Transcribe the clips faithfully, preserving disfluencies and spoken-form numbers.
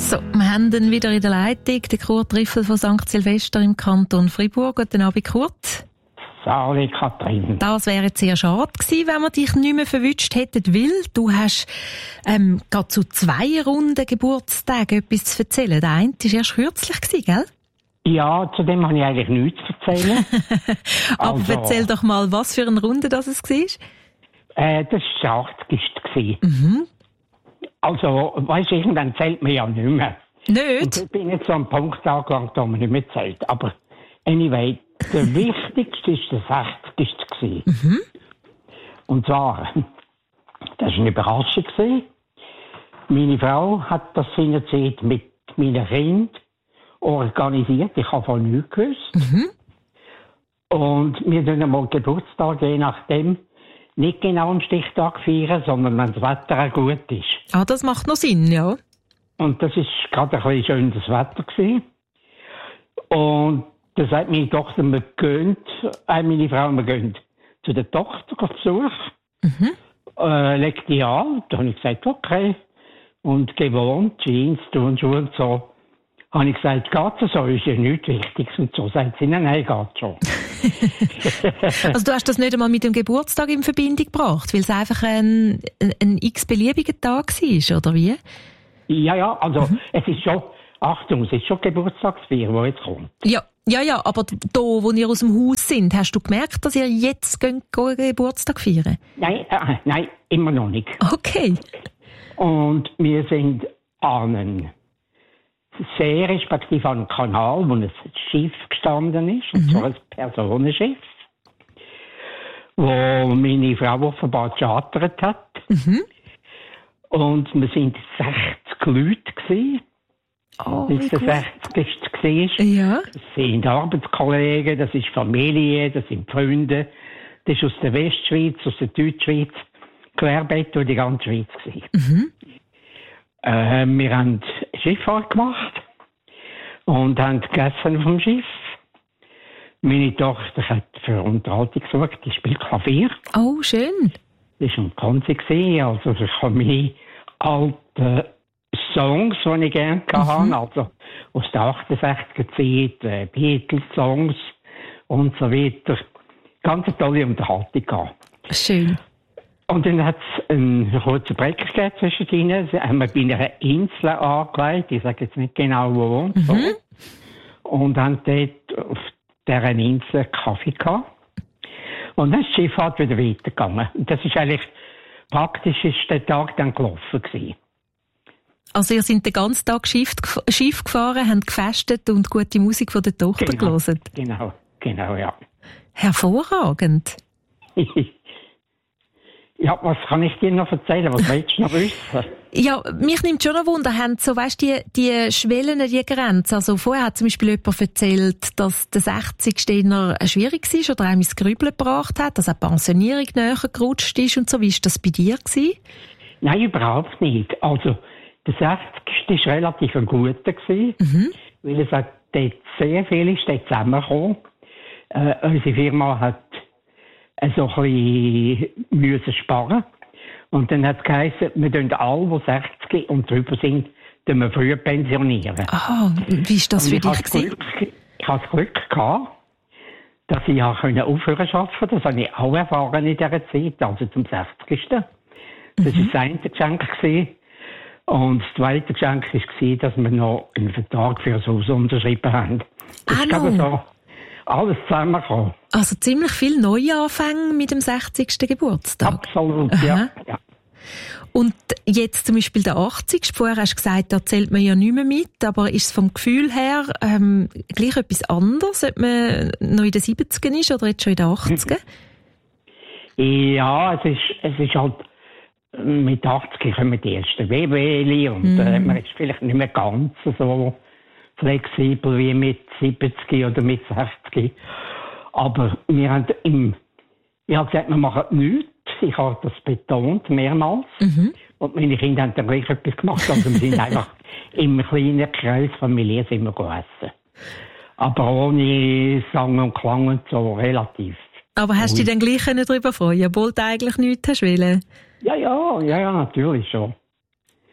So, wir haben ihn wieder in der Leitung, den Kurt Riffel von Sankt Silvester im Kanton Fribourg. Guten Abend, Kurt. Sali, Katrin. Das wäre jetzt sehr schade gewesen, wenn wir dich nicht mehr verwünscht hätten, weil du hast ähm, gerade zu zwei Runden Geburtstagen etwas zu erzählen. Der eine war erst kürzlich gewesen, gell? Ja, zu dem habe ich eigentlich nichts zu erzählen. Aber also, erzähl doch mal, was für eine Runde das es war. Äh, das war der achtzigste Mhm. Also, weisst du, irgendwann zählt man ja nicht mehr. Nicht? Und ich bin jetzt so am Punkt angelangt, wo man nicht mehr zählt. Aber, anyway, der wichtigste war der sechzigste Mhm. Und zwar, das war eine Überraschung gewesen. Meine Frau hat das seinerzeit mit meinen Kindern organisiert. Ich habe von nichts gewusst. Mhm. Und wir feiern einmal Geburtstag, je nachdem, nicht genau einen Stichtag feiern, sondern wenn das Wetter auch gut ist. Ah, das macht noch Sinn, ja. Und das ist gerade ein bisschen schönes Wetter gewesen. Und da sagt meine Tochter, wir gehen, äh, meine Frau, wir gehen zu der Tochter auf Besuch. Mhm. Äh, legt die an. Da habe ich gesagt, okay. Und gewohnt, Jeans, Turnschuhe und so. Habe ich gesagt, geht so, ist ja nichts Wichtiges. Und so sagt sie, nein, nein, geht schon. Also du hast das nicht einmal mit dem Geburtstag in Verbindung gebracht, weil es einfach ein, ein, ein x-beliebiger Tag war, oder wie? Ja, ja, also Mhm. es ist schon, Achtung, es ist schon Geburtstagsfeier, die jetzt kommt. Ja, ja, ja, aber da, wo ihr aus dem Haus sind, hast du gemerkt, dass ihr jetzt geht, geht Geburtstag feiern? Nein, äh, nein, immer noch nicht. Okay. Und wir sind an einem See, respektive an einem Kanal, wo ein Schiff gestanden ist, und Mhm. zwar ein Personenschiff, wo meine Frau offenbar gechartert hat. Mhm. Und wir sind sechzig Leute gewesen. Oh, Das wie ist der gut. sechzigste war. Ja. Das sind Arbeitskollegen, das ist Familie, das sind Freunde. Das ist aus der Westschweiz, aus der Deutschschweiz, querbeet durch die ganze Schweiz gewesen. Mhm. Äh, wir haben Schifffahrt gemacht und haben gegessen vom Schiff. Meine Tochter hat für Unterhaltung gesorgt, die spielt Klavier. Oh, schön. Das war ein Konzert gewesen, also ich habe meine alten Songs, die ich gerne Mhm. hatte, also aus der achtundsechziger Zeit, äh, Beatles-Songs und so weiter. Ganz eine tolle Unterhaltung gehabt. Schön. Und dann hat es einen kurzen Break gegeben zwischen ihnen. Sie haben wir bei einer Insel angelegt, ich sage jetzt nicht genau wo. Und, so. Mhm. Und haben dort auf dieser Insel Kaffee gehabt. Und dann ist die Schifffahrt wieder weitergegangen. Und das ist eigentlich, praktisch ist der Tag dann gelaufen gewesen. Also ihr seid den ganzen Tag Schiff, gef- Schiff gefahren, habt gefestet und gute Musik von der Tochter Genau. gehört. Genau, genau, ja. Hervorragend. Ja, was kann ich dir noch erzählen? Was willst du noch wissen? Ja, mich nimmt schon ein Wunder, haben so, weißt die, die Schwellen, die Grenzen. Also vorher hat zum Beispiel jemand erzählt, dass der sechzigste eher schwierig war oder einem ins Grübeln gebracht hat, dass auch die Pensionierung näher gerutscht ist und so. Wie war das bei dir gewesen? Nein, überhaupt nicht. Also, der sechzigste war relativ ein guter gewesen, Mhm. weil es hat dort sehr viel ist dort zusammengekommen. Äh, unsere Firma hat äh, so ein bisschen müssen sparen. Und dann hat es geheißen, wir tun alle, die sechzig und drüber sind, tun wir früher pensionieren. Ah, wie ist das Und für ich dich hatte das gewesen? Glück, ich hatte das Glück gehabt, dass ich auch aufhören konnte. Das habe ich auch erfahren in dieser Zeit, also zum sechzigsten Das war Mhm. das eine Geschenk gewesen. Und das zweite Geschenk war, dass wir noch einen Vertrag für das Haus unterschrieben haben. Das Ah, ist gerade noch? so alles zusammengekommen. Also ziemlich viel Neuanfänge mit dem sechzigsten Geburtstag. Absolut, Aha. ja. ja. Und jetzt zum Beispiel der achtzigste Vorher hast du gesagt, da zählt man ja nicht mehr mit, aber ist es vom Gefühl her ähm, gleich etwas anderes, ob man noch in den siebzigern ist oder jetzt schon in den achtzigern? Ja, es ist, es ist halt, mit achtzig kommen die ersten Wehwehli und äh, man ist vielleicht nicht mehr ganz so flexibel wie mit siebzig oder mit sechzig. Aber wir haben im, ich habe gesagt, wir machen nichts. Ich habe das betont, mehrmals. Mhm. Und meine Kinder haben dann gleich etwas gemacht. Also wir sind einfach im kleinen Kreis Familie sind wir gegessen. Aber ohne Sang und Klang und so, relativ. Aber hast du dich dann gleich darüber freuen, obwohl du eigentlich nichts hast wollen? Ja, ja, ja, ja, natürlich schon.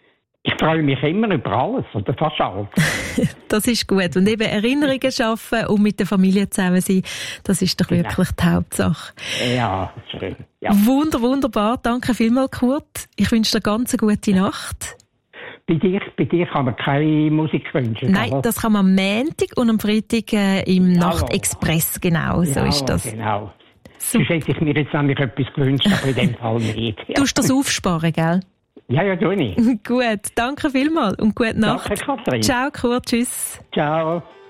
Ich freue mich immer über alles oder fast alles. Das ist gut. Und eben Erinnerungen schaffen und mit der Familie zusammen sein, das ist doch genau. wirklich die Hauptsache. Ja, schön. Ja. Wunder, wunderbar. Danke vielmals, Kurt. Ich wünsche dir ganz eine gute Nacht. Bei dir, bei dir kann man keine Musik wünschen. Nein, aber? das kann man am Montag und am Freitag äh, im ja, Nachtexpress. Genau, so ja, ist das. Genau. Sonst hätte ich mir jetzt nämlich etwas gewünscht, aber in dem Fall nicht. Ja. Du musst das aufsparen, gell? Ja, ja, tue ich. Gut, danke vielmals und gute Nacht. Danke, Kathrin. Ciao, Kurt, tschüss. Ciao.